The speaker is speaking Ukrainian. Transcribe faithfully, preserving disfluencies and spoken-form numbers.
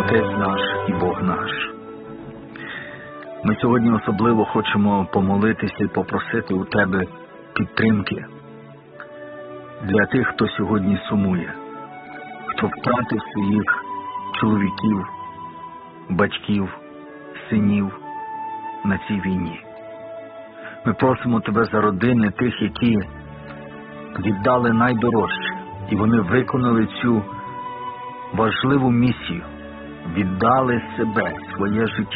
Отець наш і Бог наш. Ми сьогодні особливо хочемо помолитися і попросити у Тебе підтримки для тих, хто сьогодні сумує, хто втратив своїх чоловіків, батьків, синів на цій війні. Ми просимо Тебе за родини тих, які віддали найдорожче, і вони виконали цю важливу місію, віддали себе, своє життя